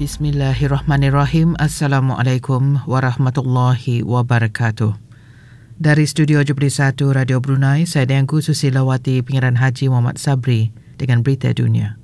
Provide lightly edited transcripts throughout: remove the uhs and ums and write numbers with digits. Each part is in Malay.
Bismillahirrahmanirrahim. Assalamualaikum warahmatullahi wabarakatuh. Dari Studio Jubilee 1 Radio Brunei, saya Dianku Susilawati, Pengiran Haji Muhammad Sabri dengan berita dunia.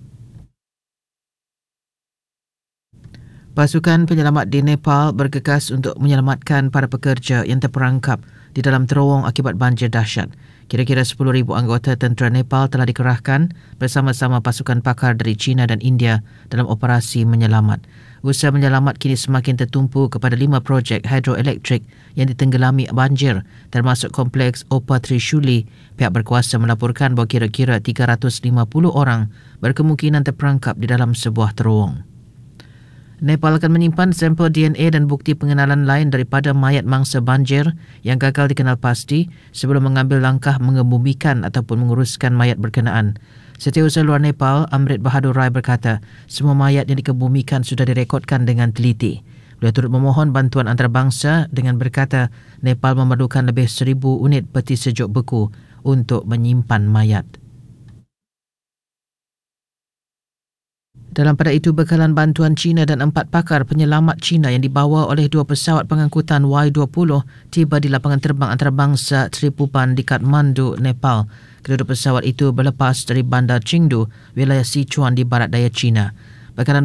Pasukan penyelamat di Nepal bergegas untuk menyelamatkan para pekerja yang terperangkap di dalam terowong akibat banjir dahsyat. Kira-kira 10,000 anggota tentera Nepal telah dikerahkan bersama-sama pasukan pakar dari China dan India dalam operasi menyelamat. Usaha menyelamat kini semakin tertumpu kepada 5 projek hidroelektrik yang ditenggelami banjir, termasuk kompleks Opa Trishuli. Pihak berkuasa melaporkan bahawa kira-kira 350 orang berkemungkinan terperangkap di dalam sebuah terowong. Nepal akan menyimpan sampel DNA dan bukti pengenalan lain daripada mayat mangsa banjir yang gagal dikenal pasti sebelum mengambil langkah mengebumikan ataupun menguruskan mayat berkenaan. Setiausaha luar Nepal, Amrit Bahadur Rai berkata, semua mayat yang dikebumikan sudah direkodkan dengan teliti. Beliau turut memohon bantuan antarabangsa dengan berkata, Nepal memerlukan lebih 1,000 unit peti sejuk beku untuk menyimpan mayat. Dalam pada itu, bekalan bantuan China dan 4 pakar penyelamat China yang dibawa oleh 2 pesawat pengangkutan Y-20 tiba di lapangan terbang antarabangsa Tripupan di Kathmandu, Nepal. Kedua pesawat itu berlepas dari bandar Chengdu, wilayah Sichuan di barat daya China. Bekalan